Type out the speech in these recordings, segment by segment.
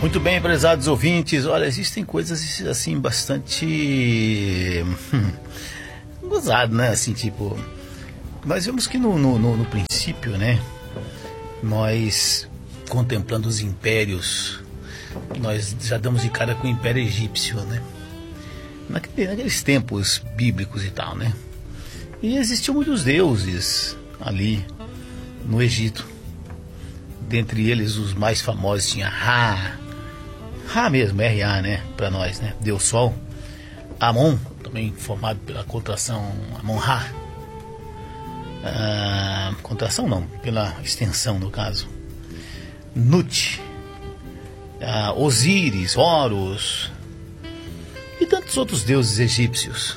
Muito bem, prezados ouvintes. Olha, existem coisas assim bastante gozado, né? Assim, tipo, nós vemos que no princípio, né? Nós contemplando os impérios, nós já damos de cara com o Império Egípcio, né? Naqueles tempos bíblicos e tal, né? E existiam muitos deuses ali no Egito. Dentre eles, os mais famosos tinha Ra mesmo, R-A, né? Para nós, né? Deus Sol. Amon, também formado pela contração Amon-Ra. Contração não, pela extensão no caso. Nut, Osíris, Horus e tantos outros deuses egípcios.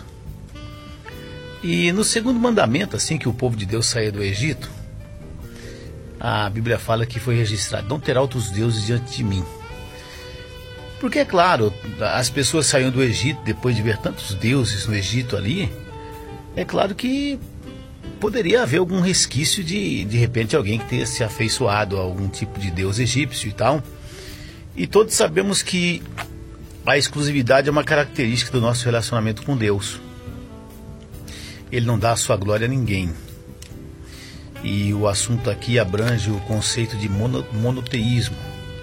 E no segundo mandamento, assim que o povo de Deus saía do Egito, a Bíblia fala que foi registrado: não terá outros deuses diante de mim. Porque, é claro, as pessoas saíam do Egito depois de ver tantos deuses no Egito ali. É claro que poderia haver algum resquício de repente, alguém que tenha se afeiçoado a algum tipo de deus egípcio e tal. E todos sabemos que a exclusividade é uma característica do nosso relacionamento com Deus. Ele não dá a sua glória a ninguém. E o assunto aqui abrange o conceito de monoteísmo.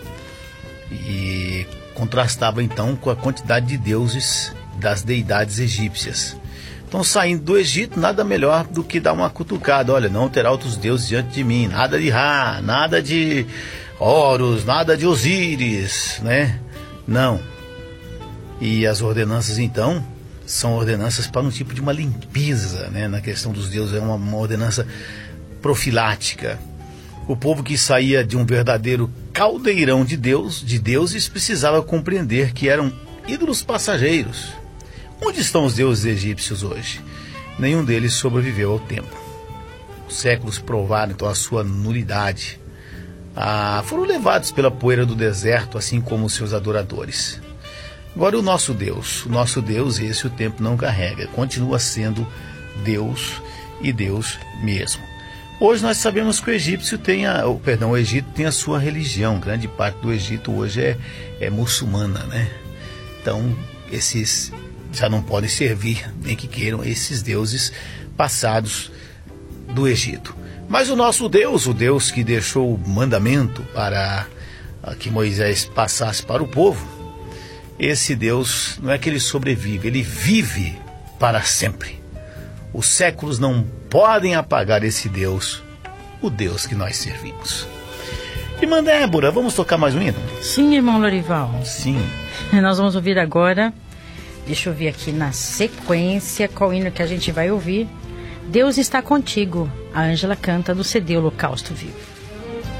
E contrastava então com a quantidade de deuses das deidades egípcias. Então, saindo do Egito, nada melhor do que dar uma cutucada. Olha, não terá outros deuses diante de mim. Nada de Ra, nada de Horus, nada de Osíris, né? Não. E as ordenanças, então, são ordenanças para um tipo de uma limpeza, né? Na questão dos deuses, é uma ordenança profilática. O povo que saía de um verdadeiro caldeirão de deuses, precisava compreender que eram ídolos passageiros. Onde estão os deuses egípcios hoje? Nenhum deles sobreviveu ao tempo. Os séculos provaram então a sua nulidade. Foram levados pela poeira do deserto, assim como os seus adoradores. Agora o nosso Deus, esse o tempo não carrega, continua sendo Deus e Deus mesmo. Hoje nós sabemos que o Egito tem a sua religião. Grande parte do Egito hoje é muçulmana, né? Então esses já não podem servir, nem que queiram, esses deuses passados do Egito. Mas o nosso Deus, o Deus que deixou o mandamento para que Moisés passasse para o povo, esse Deus não é que ele sobrevive, ele vive para sempre. Os séculos não podem apagar esse Deus, o Deus que nós servimos. Irmã Débora, vamos tocar mais um hino? Sim, irmão Lorival. Sim. Nós vamos ouvir agora, deixa eu ver aqui na sequência qual hino que a gente vai ouvir. Deus está contigo. A Ângela canta do CD Holocausto Vivo.